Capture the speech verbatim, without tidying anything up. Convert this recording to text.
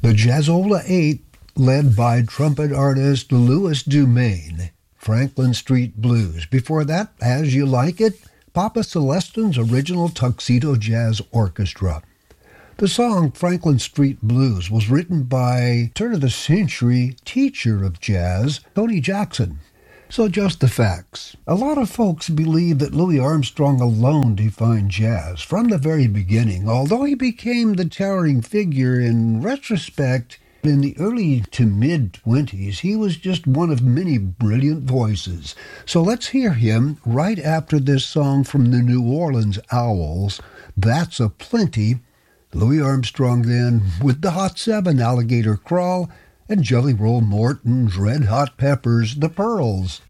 The Jazzola Eight, led by trumpet artist Louis Dumaine, Franklin Street Blues. Before that, As You Like It, Papa Celestin's original Tuxedo Jazz Orchestra. The song Franklin Street Blues was written by turn-of-the-century teacher of jazz, Tony Jackson. So just the facts. A lot of folks believe that Louis Armstrong alone defined jazz from the very beginning, although he became the towering figure in retrospect. In the early to mid-twenties, he was just one of many brilliant voices. So let's hear him right after this song from the New Orleans Owls, That's a Plenty. Louis Armstrong then, with the Hot Seven, Alligator Crawl, and Jelly Roll Morton's Red Hot Peppers, The Pearls.